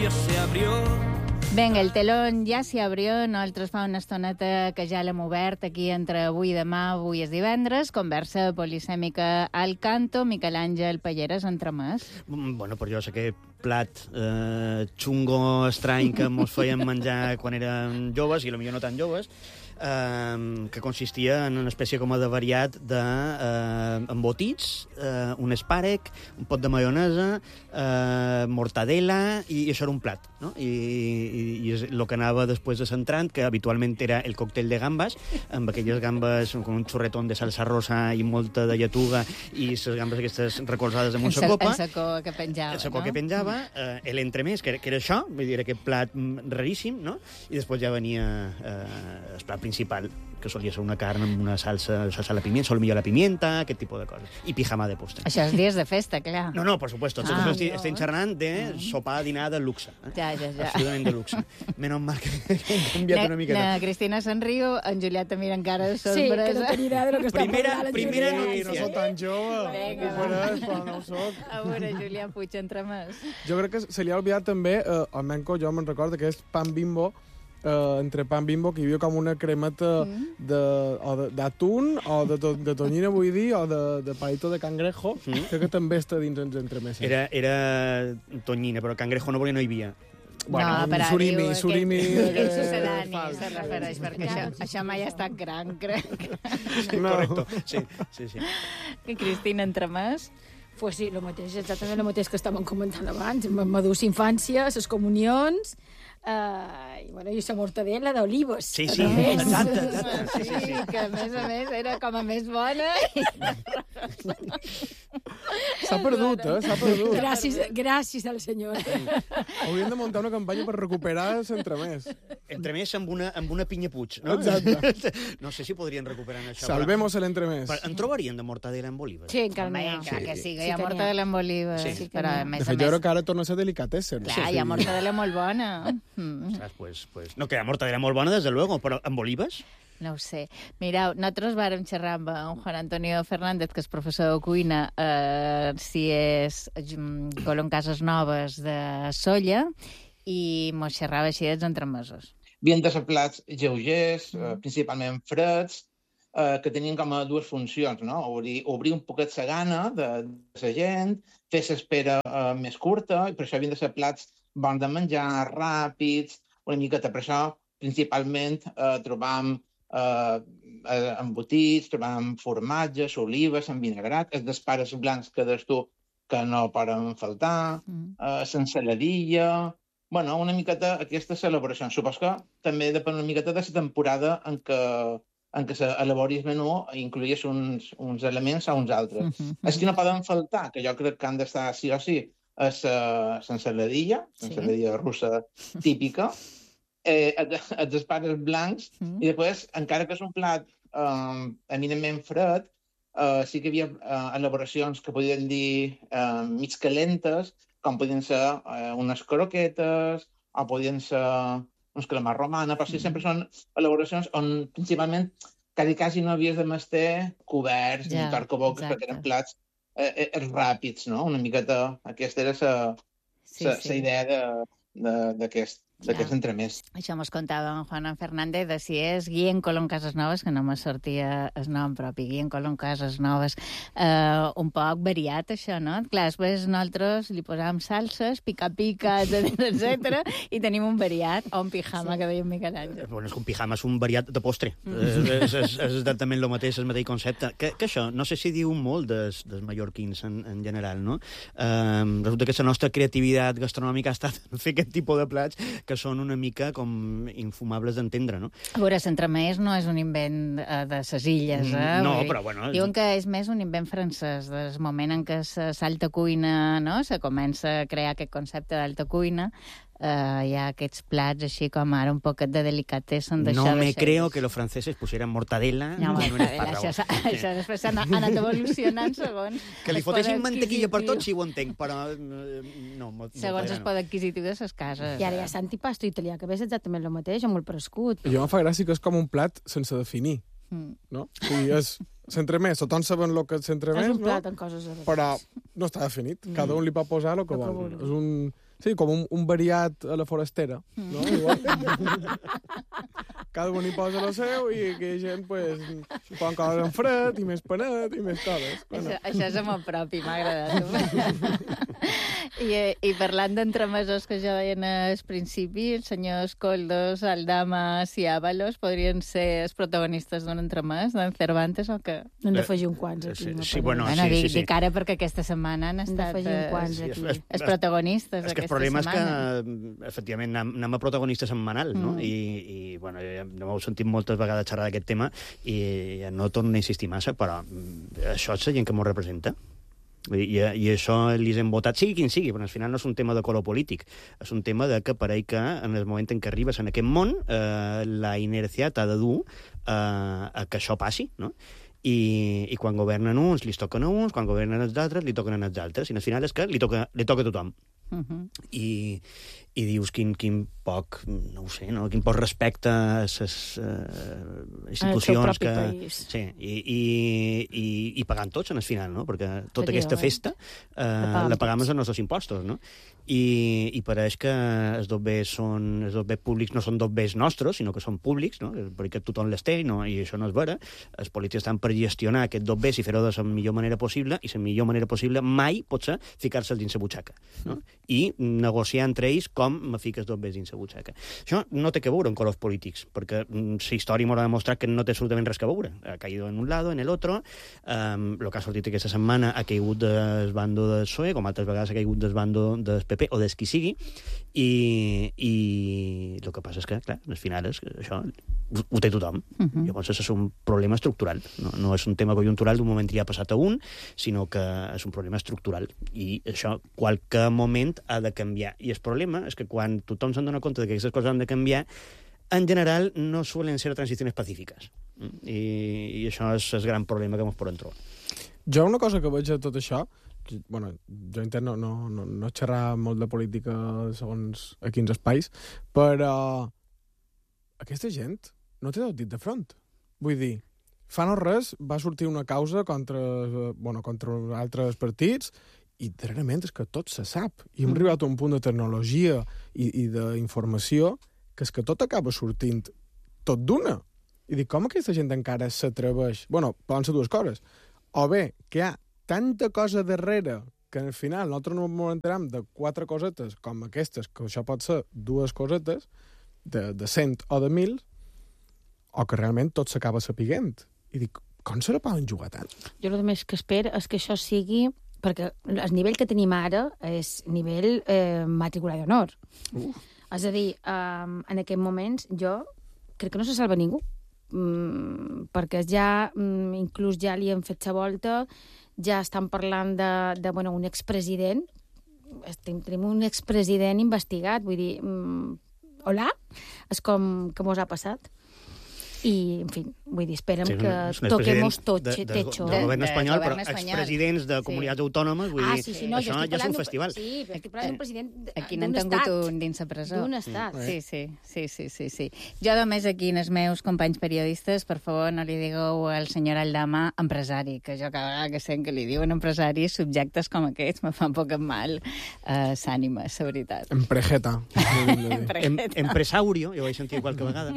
ya se abrió. Vinga, el telón ja s'hi abrió. Nosaltres fa una estoneta que ja l'hem obert aquí entre avui i demà, avui és divendres. Conversa polisèmica al canto. Miquel Àngel Palleres, entremès. Bueno, però jo sé que plat xungo, estrany, que mos feien menjar quan érem joves, i potser no tan joves, que consistia en una espècie com de variat d'embotits, un espàrrec, un pot de maionesa, mortadela, i això era un plat, no? I és el que anava després de centrant, que habitualment era el còctel de gambes, amb aquelles gambes com un xorretón de salsa rosa i molta de lletuga, i les gambes aquestes recolzades en un sacopa. El sacó que penjava, el sacó, no? que penjava, l'entremès, que era això, vull dir, aquest plat raríssim, no? I després ja venia el plat principal, que solia ser una carn amb una salsa a la pimienta, sol millor a la pimienta, aquest tipus de coses. I pijama de postre. Això és dies de festa, clar. No, per supuesto. Estem xerrant de sopar, dinar de luxe. Ja. Absolutament de luxe. Menys mal que hem canviat una mica. Cristina Sanriu, en Julià te mira encara de sorpresa. Sí, que no tenia idea de lo que està parlant. Primera notícia. No soc tan jove. Però no ho soc. A veure, Julià Puig, entremès. Jo crec que se li ha oblidat també, almenys jo me'n recordo, que és pan Bimbo, entre pan Bimbo, que hi havia com una cremeta d'atún o de tonyina, vull dir, o de palito de cangrejo, que també està dins els entremeses. Era tonyina, però cangrejo no volia, no hi havia. Bueno, no, però surimi. Aquest sucedani se refereix, perquè això mai ha estat gran, crec. No. Correcto, sí. Que Cristina, entremès? Pues sí, exactament el mateix que estàvem comentant abans, ma dulce infància, les comunions, i la mortadela d'olives. Sí, exacte. Sí, que a més era com a més bona. S'ha perdut, S'ha perdut. Gràcies al senyor. Hauríem de muntar una campanya per recuperar l'entremès. Entremès amb una pinya Puig, no? Exacte. No sé si podrien recuperar això. Salvemos l'entremès. En trobarien de mortadela amb olives? Sí, encara Home, no. clar que sí, que hi ha mortadela amb olives. Sí, però a més De fet, jo crec que ara torna a ser delicatessen. Clar, hi ha mortadela molt bona. Saps, pues... No, que hi ha mortadela molt bona, des de luego, però amb olives? No ho sé. Mireu, nosaltres vàrem xerrar amb en Juan Antonio Fernández, que és professor de cuina, si és Colom Cases Noves de Solla, i mos xerrava així dels entremesos. Havien de ser plats lleugers, principalment freds, que tenien com a dues funcions, no? Obrir un poquet la gana de la gent, fer l'espera més curta, i per això havien de ser plats bons de menjar, ràpids, una miqueta. Per això, principalment, trobam embotits, trobam formatges, olives, envinagrat, els despares blancs que des tu que no poden faltar, l'ensaladilla... Bueno, una miqueta aquestes celebracions. Supos que també depèn una miqueta de la temporada en què s'elaboris menú incluïs uns elements o uns altres. Els que no poden faltar, que jo crec que han d'estar sí o sí, és l'ensaladilla russa típica, els espares blancs, i després, encara que és un plat eminentment fred, sí que hi havia elaboracions que podien dir mig calentes, com podien ser unes croquetes, o podien ser uns calamars romana, però sí, sempre són elaboracions on principalment quasi no havies de mestir coberts ni torcaboques, perquè eren plats ràpids, no? Una miqueta, aquesta era la idea d'aquest entremès. Això mos contava en Juan Fernández de si és Guillem Colom Cases Noves, que no me sortia el nom propi, Guillem Colom Cases Noves, un poc variat això, no? Clar, després nosaltres li posàvem salses, pica-pica, etc. I tenim un variat, o un pijama, que deia Miquel Àngel. Bueno, és que un pijama és un variat de postre. És exactament el mateix concepte. Que això, no sé si diu molt dels mallorquins en general, no? Resulta que la nostra creativitat gastronòmica ha estat fer aquest tipus de plats que són una mica com infumables d'entendre, no? A veure, l'entremès no és un invent de les illes, No, però bueno... Diuen que és més un invent francès, del moment en què l'alta cuina, no?, se comença a crear aquest concepte d'alta cuina, hi ha aquests plats així com ara un poquet de delicatessen. No me creo que los franceses pusieran mortadela en un espàrrec. Això després ha anat evolucionant segons... Que li fotessin mantequilla per tot, sí ho entenc, però no. Segons el poder adquisitiu de les cases. I ara hi ha l'antipasto italià, que és exactament el mateix, amb el prescut. Jo em fa gràcia que és com un plat sense definir, no? O sigui, és l'entremès, tothom saben el que és l'entremès, és un plat amb coses a veure. Però no està definit. Cada un li pot posar el que vol. És un Sí, com un variat a la forastera, no? Igual. Cada un hi posa el seu i aquella gent, pues, poden coses en fred i més panet i més coses. Bueno. Això és amor propi, m'ha agradat. I parlant d'entremesos que jo deia al principi, els senyors Koldos, Aldamas i Ábalos podrien ser els protagonistes d'un entremès d'en Cervantes o què? N'hem d'afegir un quants aquí. Sí, bueno, Dic ara perquè aquesta setmana han estat els protagonistes d'aquesta setmana. El problema és que, efectivament, anem a protagonistes setmanals, no? I bueno, no m'heu sentit moltes vegades xerrar d'aquest tema i no torno a insistir massa, però això és la gent que m'ho representa. I això els hem votat, sigui quin sigui, però al final no és un tema de color polític, és un tema de que pareix que en el moment en què arribes en aquest món la inèrcia t'ha de dur a que això passi, no? I quan governen uns, li toquen a uns, quan governen els altres, li toquen als altres, i al final és que li toca a tothom. I dius quin poc, no ho sé, no? Quin poc respecte a les institucions que... Sí, i pagant tots en el final, no? Perquè tota aquesta festa la pagam els nostres impostos, no? I pareix que els dobbers públics no són dobbers nostres, sinó que són públics, no? Perquè tothom les té, no? I això no és vera. Els polítics estan per gestionar aquests dobbers i fer-ho de la millor manera possible, i la millor manera possible mai pot ser ficar-se'ls dins la butxaca, no? I negociar entre ells com me fiques dobbers dins la butxaca. Això no té que veure amb colors polítics, perquè la història m'ha demostrat que no té absolutament res que veure. Ha caído en un lado, en el otro. El que ha sortit aquesta setmana ha caigut del bando del PSOE, com altres vegades ha caigut del bando del PP o des qui sigui, i el que passa és que, clar, al final això ho té tothom. Llavors és un problema estructural. No és un tema conjuntural d'un moment ja passat a un, sinó que és un problema estructural. I això, qualque moment ha de canviar. I el problema és que quan tothom se'n dona compte que aquestes coses han de canviar, en general no suelen ser transicions pacífiques. I això és el gran problema que ens podem trobar. Jo una cosa que veig de tot això, bueno, jo intento no xerrar molt de política segons a quins espais, però aquesta gent no té tot dit de front. Vull dir, fa no res va sortir una causa contra altres partits i darrerament és que tot se sap. I hem arribat a un punt de tecnologia i d'informació que és que tot acaba sortint tot d'una. I dic, com aquesta gent encara s'atreveix? Bueno, poden ser dues coses. O bé, que hi ha tanta cosa darrere que al final nosaltres no ens enteram de 4 cosetes com aquestes, que això pot ser 2 cosetes de 100 o de 1.000, o que realment tot s'acaba sapiguent. I dic, com se la poden jugar tant? Jo el més que espero és que això sigui... Perquè el nivell que tenim ara és nivell matrícula d'honor. És a dir, en aquests moments jo crec que no se salva ningú, perquè ja, inclús ja li han fet la volta, ja estan parlant de un expresident, tenim un expresident investigat, vull dir, hola, és com que mos ha passat. I, en fi, vull dir, esperem que toquemos techo. Del govern espanyol, però expresidents de comunitats autònomes, vull dir, això ja és un festival. Sí, però estic parlant d'un president d'un estat. Aquí n'han tingut un dins la presó. D'un estat. Sí. Jo només aquí, els meus companys periodistes, per favor, no li digueu al senyor Aldama empresari, que jo cada vegada que sent que li diuen empresari, subjectes com aquests me fan poc mal s'ànimes, la veritat. Emprejeta. Empresaurio, jo ho he sentit qualque vegada.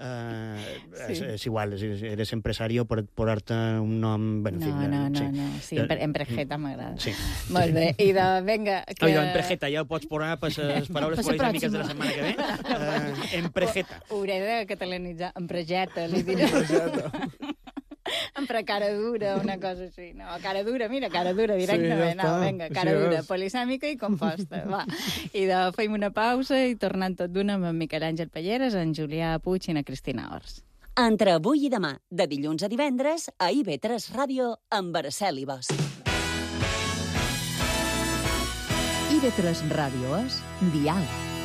És igual, eres empresario per posar-te un nom... No. Sí, emprejeta m'agrada. Sí. Molt bé, i vinga... No, emprejeta, ja ho pots posar per les paraules polèmiques de la setmana que ve. Emprejeta. Hauré de catalanitzar. Emprejeta, li diré.Empre cara dura, una cosa així. No, cara dura directament. Sí, no, vinga, cara dura, polisèmica i composta. Va. I fem una pausa i tornant tot d'una amb en Miquel Àngel Pelleres, en Julià Puig i na Cristina Ors. Entre avui i demà, de dilluns a divendres, a IB3 Ràdio, amb Araceli Bosch. IB3 Ràdio és Dial.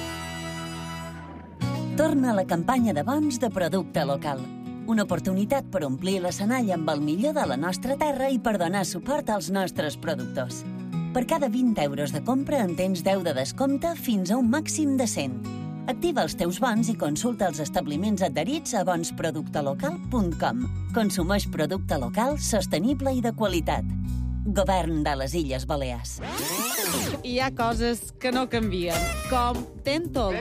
Torna la campanya de bons de producte local. Una oportunitat per omplir l'escenari amb el millor de la nostra terra i per donar suport als nostres productors. Per cada 20 euros de compra en tens 10 de descompte fins a un màxim de 100. Activa els teus bons i consulta els establiments adherits a bonsproductelocal.com. Consumeix producte local, sostenible i de qualitat. Govern de les Illes Balears. Hi ha coses que no canvien, com Tentol.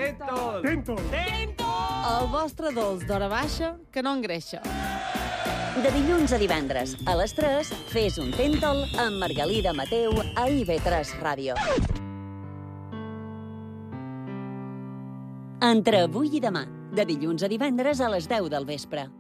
El vostre dolç d'hora baixa que no engreixa. De dilluns a divendres, a les 3, fes un Tentol amb Margalida Mateu a IB3 Ràdio. Entre avui i demà, de dilluns a divendres a les 10 del vespre.